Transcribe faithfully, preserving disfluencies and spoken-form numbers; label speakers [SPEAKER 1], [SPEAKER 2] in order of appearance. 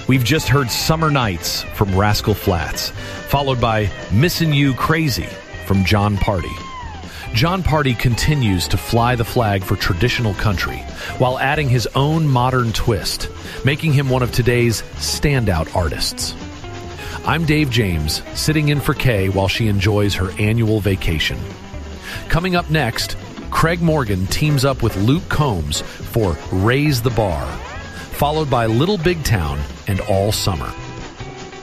[SPEAKER 1] We've just heard Summer Nights from Rascal Flatts, followed by Missin' You Crazy from John Party. John Party continues to fly the flag for traditional country while adding his own modern twist, making him one of today's standout artists. I'm Dave James, sitting in for Kay while she enjoys her annual vacation. Coming up next, Craig Morgan teams up with Luke Combs for Raise the Bar, followed by Little Big Town and All Summer.